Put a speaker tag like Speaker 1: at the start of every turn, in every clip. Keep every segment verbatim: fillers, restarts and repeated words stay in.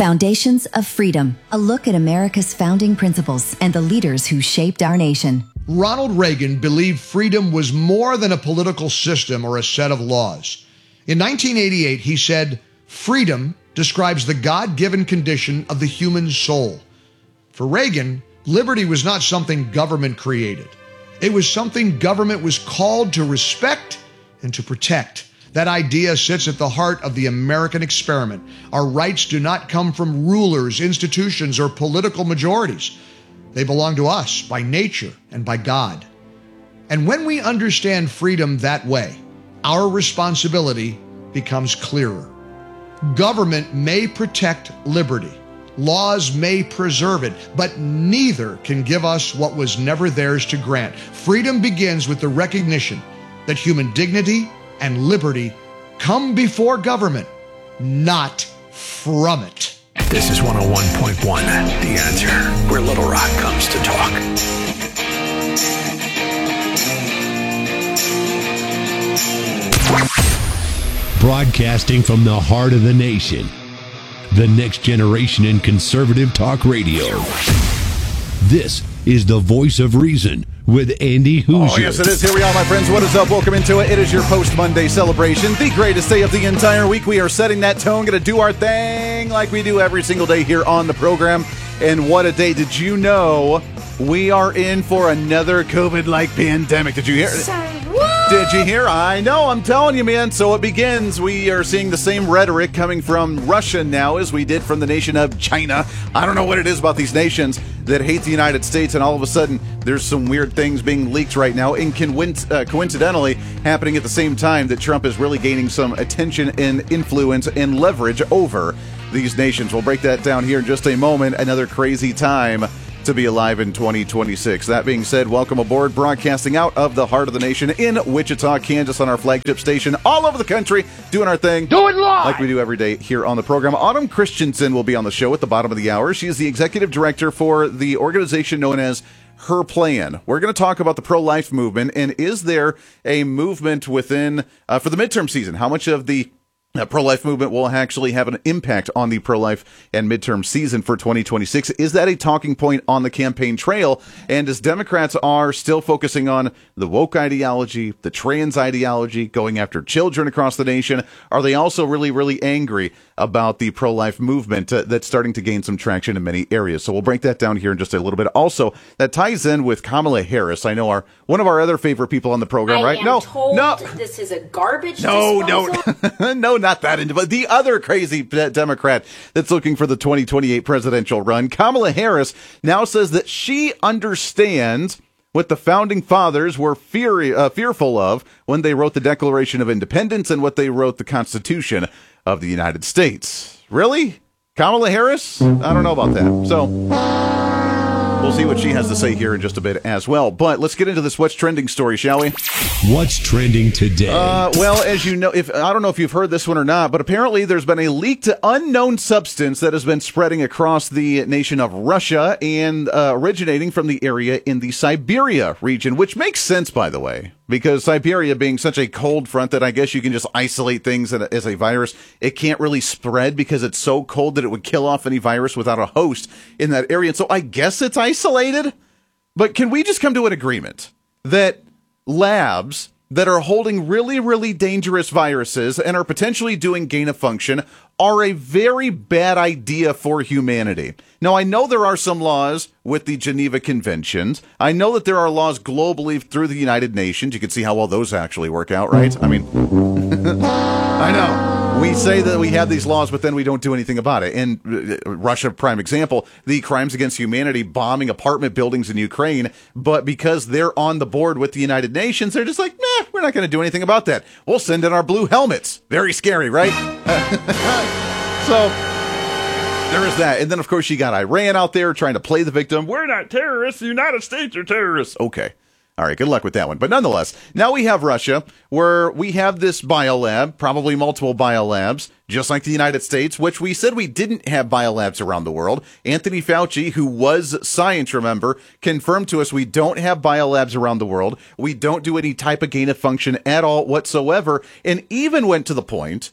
Speaker 1: Foundations of Freedom, a look at America's founding principles and the leaders who shaped our nation.
Speaker 2: Ronald Reagan believed freedom was more than a political system or a set of laws. In nineteen eighty-eight, he said, "Freedom describes the God-given condition of the human soul." For Reagan, liberty was not something government created. It was something government was called to respect and to protect. That idea sits at the heart of the American experiment. Our rights do not come from rulers, institutions, or political majorities. They belong to us by nature and by God. And when we understand freedom that way, our responsibility becomes clearer. Government may protect liberty. Laws may preserve it, but neither can give us what was never theirs to grant. Freedom begins with the recognition that human dignity and liberty come before government, not from it.
Speaker 3: This is one oh one point one, The Answer, where Little Rock comes to talk.
Speaker 4: Broadcasting from the heart of the nation, the next generation in conservative talk radio. This is the Voice of Reason with Andy Hoosier.
Speaker 5: Oh, yes, it is. Here we are, my friends. What is up? Welcome into it. It is your post-Monday celebration, the greatest day of the entire week. We are setting that tone, going to do our thing like we do every single day here on the program. And what a day. Did you know we are in for another COVID-like pandemic? Did you hear? Did you hear? I know, I'm telling you, man. So it begins. We are seeing the same rhetoric coming from Russia now as we did from the nation of China. I don't know what it is about these nations that hate the United States, and all of a sudden there's some weird things being leaked right now, and uh, coincidentally happening at the same time that Trump is really gaining some attention and influence and leverage over these nations. We'll break that down here in just a moment. Another crazy time to be alive in twenty twenty-six. That being said, welcome aboard, broadcasting out of the heart of the nation in Wichita, Kansas, on our flagship station, all over the country, doing our thing.
Speaker 2: Do it live!
Speaker 5: Like we do every day here on the program. Autumn Christensen will be on the show at the bottom of the hour. She is the executive director for the organization known as Her Plan. We're going to talk about the pro-life movement, and is there a movement within, uh, for the midterm season? How much of the The pro-life movement will actually have an impact on the pro-life and midterm season for twenty twenty-six. Is that a talking point on the campaign trail? And as Democrats are still focusing on the woke ideology, the trans ideology, going after children across the nation, are they also really, really angry about the pro-life movement uh, that's starting to gain some traction in many areas? So we'll break that down here in just a little bit. Also, that ties in with Kamala Harris. I know our one of our other favorite people on the program,
Speaker 6: I
Speaker 5: right?
Speaker 6: am
Speaker 5: no,
Speaker 6: told
Speaker 5: no,
Speaker 6: this is a garbage
Speaker 5: no,
Speaker 6: disposal.
Speaker 5: no, no. Not that into, but the other crazy Democrat that's looking for the twenty twenty-eight presidential run, Kamala Harris, now says that she understands what the founding fathers were fear, uh, fearful of when they wrote the Declaration of Independence and what they wrote the Constitution of the United States. Really? Kamala Harris? I don't know about that. So we'll see what she has to say here in just a bit as well. But let's get into this What's Trending story, shall we?
Speaker 4: What's trending today?
Speaker 5: Uh, well, as you know, if I don't know if you've heard this one or not, but apparently there's been a leaked unknown substance that has been spreading across the nation of Russia and uh, originating from the area in the Siberia region, which makes sense, by the way, because Siberia being such a cold front that I guess you can just isolate things as a virus. It can't really spread because it's so cold that it would kill off any virus without a host in that area. And so I guess it's isolated. But can we just come to an agreement that labs that are holding really, really dangerous viruses and are potentially doing gain of function are a very bad idea for humanity? Now, I know there are some laws with the Geneva Conventions. I know that there are laws globally through the United Nations. You can see how well those actually work out, right? I mean, I know. We say that we have these laws, but then we don't do anything about it. And uh, Russia, prime example, the crimes against humanity, bombing apartment buildings in Ukraine. But because they're on the board with the United Nations, they're just like, nah, we're not going to do anything about that. We'll send in our blue helmets. Very scary, right? So there is that. And then, of course, you got Iran out there trying to play the victim. We're not terrorists. The United States are terrorists. Okay. All right, good luck with that one. But nonetheless, now we have Russia, where we have this biolab, probably multiple biolabs, just like the United States, which we said we didn't have biolabs around the world. Anthony Fauci, who was science, remember, confirmed to us we don't have biolabs around the world. We don't do any type of gain of function at all whatsoever, and even went to the point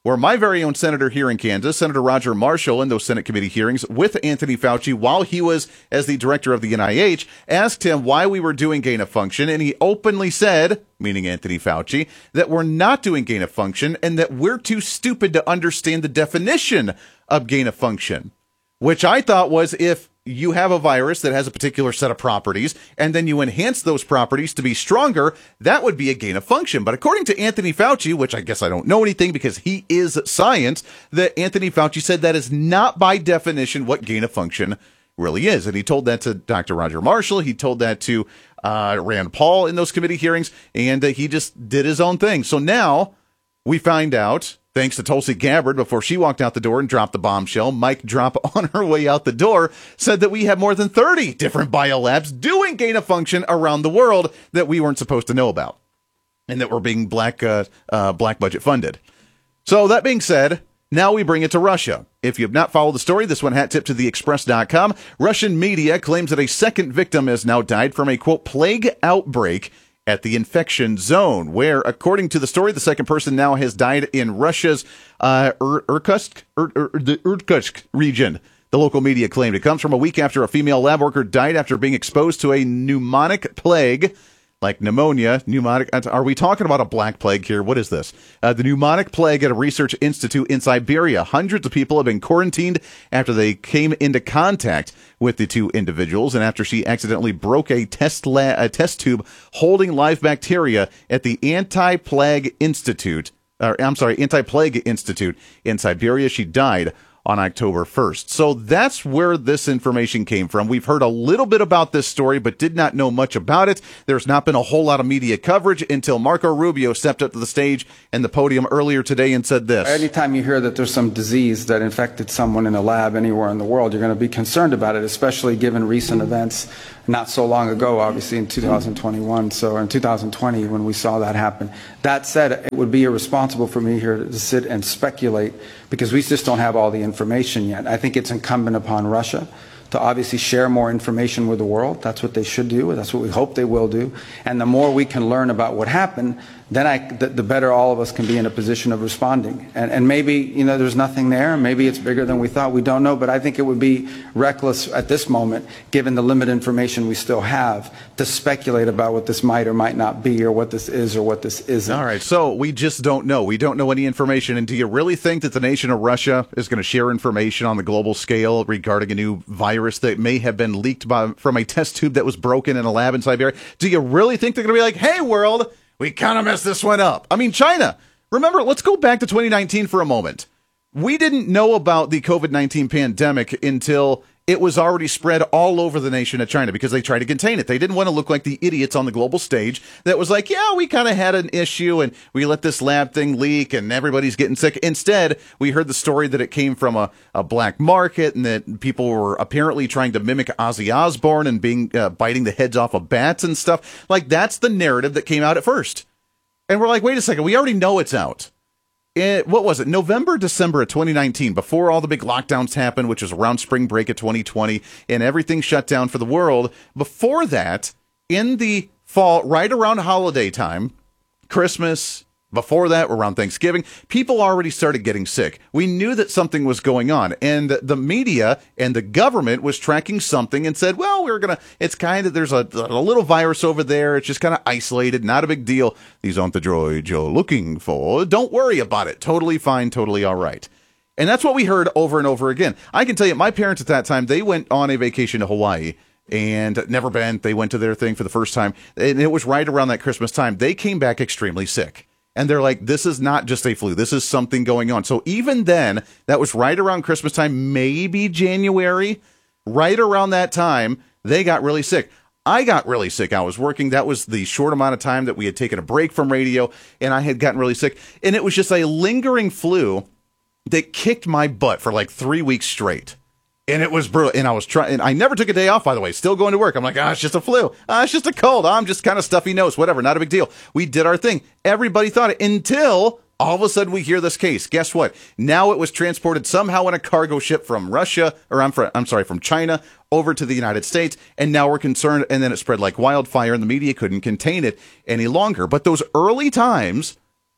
Speaker 5: where my very own senator here in Kansas, Senator Roger Marshall, in those Senate committee hearings with Anthony Fauci while he was as the director of the N I H, asked him why we were doing gain of function, and he openly said, meaning Anthony Fauci, that we're not doing gain of function and that we're too stupid to understand the definition of gain of function, which I thought was if you have a virus that has a particular set of properties, and then you enhance those properties to be stronger, that would be a gain of function. But according to Anthony Fauci, which I guess I don't know anything because he is science, that Anthony Fauci said that is not by definition what gain of function really is. And he told that to Doctor Roger Marshall. He told that to uh, Rand Paul in those committee hearings, and uh, he just did his own thing. So now we find out, thanks to Tulsi Gabbard, before she walked out the door and dropped the bombshell, Mike Drop on her way out the door said that we have more than thirty different biolabs doing gain of function around the world that we weren't supposed to know about, and that were being black uh, uh, black budget funded. So that being said, now we bring it to Russia. If you have not followed the story, this one hat tip to the express dot com. Russian media claims that a second victim has now died from a, quote, plague outbreak at the infection zone, where, according to the story, the second person now has died in Russia's uh, Ir- Irkutsk, Ir- Ir- the Irkutsk region. The local media claimed it comes from a week after a female lab worker died after being exposed to a pneumonic plague, like pneumonia, pneumonic. Are we talking about a black plague here? What is this? Uh, the pneumonic plague at a research institute in Siberia. Hundreds of people have been quarantined after they came into contact with the two individuals, and after she accidentally broke a test la- a test tube holding live bacteria at the Anti-Plague Institute, or I'm sorry, Anti-Plague Institute in Siberia. She died on October first. So that's where this information came from. We've heard a little bit about this story, but did not know much about it. There's not been a whole lot of media coverage until Marco Rubio stepped up to the stage and the podium earlier today and said this.
Speaker 6: Anytime you hear that there's some disease that infected someone in a lab anywhere in the world, you're going to be concerned about it, especially given recent events not so long ago, obviously in two thousand twenty-one, so in two thousand twenty when we saw that happen. That said, it would be irresponsible for me here to sit and speculate because we just don't have all the information yet. I think it's incumbent upon Russia to obviously share more information with the world. That's what they should do. That's what we hope they will do. And the more we can learn about what happened, then I, the, the better all of us can be in a position of responding. And, and maybe, you know, there's nothing there. Maybe it's bigger than we thought. We don't know. But I think it would be reckless at this moment, given the limited information we still have, to speculate about what this might or might not be, or what this is or what this isn't.
Speaker 5: All right. So we just don't know. We don't know any information. And do you really think that the nation of Russia is going to share information on the global scale regarding a new virus that may have been leaked by, from a test tube that was broken in a lab in Siberia? Do you really think they're going to be like, hey, world, we kind of messed this one up? I mean, China, remember, let's go back to twenty nineteen for a moment. We didn't know about the COVID nineteen pandemic until it was already spread all over the nation of China because they tried to contain it. They didn't want to look like the idiots on the global stage that was like, yeah, we kind of had an issue and we let this lab thing leak and everybody's getting sick. Instead, we heard the story that it came from a, a black market and that people were apparently trying to mimic Ozzy Osbourne and being uh, biting the heads off of bats and stuff. Like, that's the narrative that came out at first. And we're like, wait a second, we already know it's out. It, what was it, November, December of twenty nineteen, before all the big lockdowns happened, which was around spring break of twenty twenty, and everything shut down for the world. Before that, in the fall, right around holiday time, Christmas, before that, around Thanksgiving, people already started getting sick. We knew that something was going on, and the media and the government was tracking something and said, well, we're going to, it's kind of, there's a, a little virus over there. It's just kind of isolated, not a big deal. These aren't the droids you're looking for. Don't worry about it. Totally fine, totally all right. And that's what we heard over and over again. I can tell you, my parents at that time, they went on a vacation to Hawaii. And never been. They went to their thing for the first time. And it was right around that Christmas time. They came back extremely sick. And they're like, this is not just a flu. This is something going on. So even then, that was right around Christmas time, maybe January. Right around that time, they got really sick. I got really sick. I was working. That was the short amount of time that we had taken a break from radio. And I had gotten really sick. And it was just a lingering flu that kicked my butt for like three weeks straight. And it was brutal. And I was trying, and I never took a day off, by the way, still going to work. I'm like, ah, it's just a flu. Ah, it's just a cold. I'm just kind of stuffy nose, whatever. Not a big deal. We did our thing. Everybody thought it until all of a sudden we hear this case. Guess what? Now it was transported somehow in a cargo ship from Russia, or I'm, from, I'm sorry, from China over to the United States. And now we're concerned. And then it spread like wildfire and the media couldn't contain it any longer. But those early times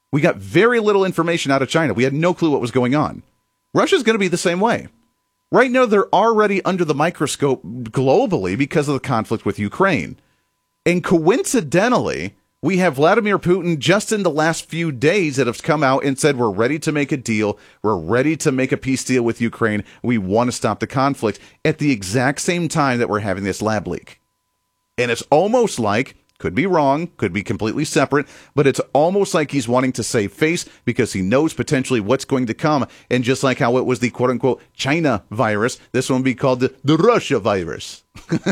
Speaker 5: We got very little information out of China. We had no clue what was going on. Russia's going to be the same way. Right now, they're already under the microscope globally because of the conflict with Ukraine. And coincidentally, we have Vladimir Putin just in the last few days that have come out and said, we're ready to make a deal. We're ready to make a peace deal with Ukraine. We want to stop the conflict at the exact same time that we're having this lab leak. And it's almost like, could be wrong, could be completely separate, but it's almost like he's wanting to save face because he knows potentially what's going to come. And just like how it was the quote-unquote China virus, this one will be called the, the Russia virus.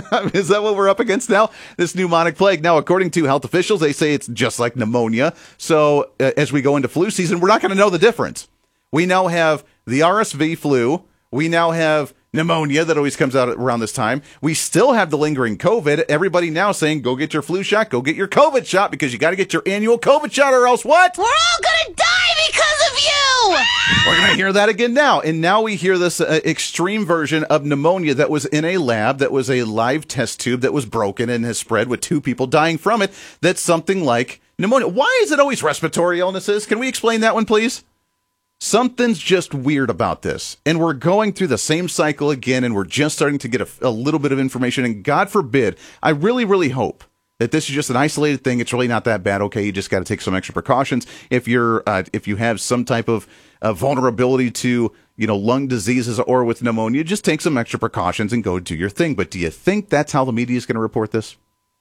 Speaker 5: Is that what we're up against now? This pneumonic plague. Now, according to health officials, they say it's just like pneumonia. So uh, as we go into flu season, we're not going to know the difference. We now have the R S V flu. We now have pneumonia that always comes out around this time. We still have the lingering COVID. Everybody now saying, go get your flu shot, go get your COVID shot, because you got to get your annual COVID shot or else what?
Speaker 7: We're all going to die because of you!
Speaker 5: We're going to hear that again now. And now we hear this uh, extreme version of pneumonia that was in a lab, that was a live test tube that was broken and has spread with two people dying from it. That's something like pneumonia. Why is it always respiratory illnesses? Can we explain that one, please? Something's just weird about this, and we're going through the same cycle again, and we're just starting to get a, a little bit of information, and God forbid, I really, really hope that this is just an isolated thing. It's really not that bad. Okay, you just got to take some extra precautions. If you're, uh, if you have some type of uh, vulnerability to, you know, lung diseases or with pneumonia, just take some extra precautions and go do your thing. But do you think that's how the media is going to report this?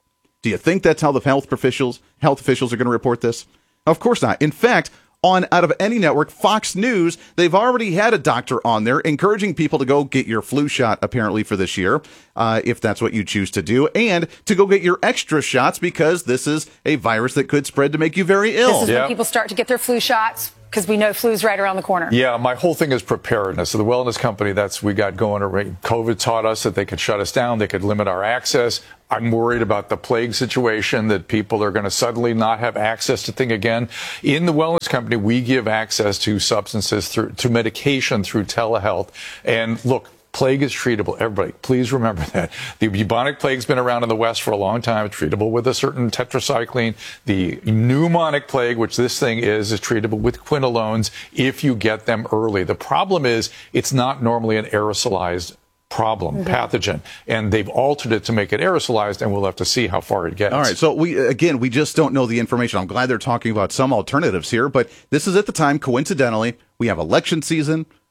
Speaker 5: Do you think that's how the health officials, health officials are going to report this? Of course not. In fact, on out of any network, Fox News, they've already had a doctor on there encouraging people to go get your flu shot, apparently, for this year, uh, if that's what you choose to do, and to go get your extra shots because this is a virus that could spread to make you very ill.
Speaker 8: This is
Speaker 9: Yeah.
Speaker 8: when people start to get their flu shots because we know flu's right around the corner.
Speaker 9: Yeah, my whole thing is preparedness. So the wellness company that's we got going, COVID taught us that they could shut us down. They could limit our access. I'm worried about the plague situation, that people are going to suddenly not have access to things again. In the wellness company, we give access to substances, through to medication through telehealth. And look, plague is treatable. Everybody, please remember that. The bubonic plague's been around in the West for a long time. It's treatable with a certain tetracycline. The pneumonic plague, which this thing is, is treatable with quinolones if you get them early. The problem is it's not normally an aerosolized problem, mm-hmm. pathogen, and they've altered it to make it aerosolized, and we'll have to see how far it gets.
Speaker 5: All right, so we again, we just don't know the information. I'm glad they're talking about some alternatives here, but this is at the time, coincidentally, we have election season.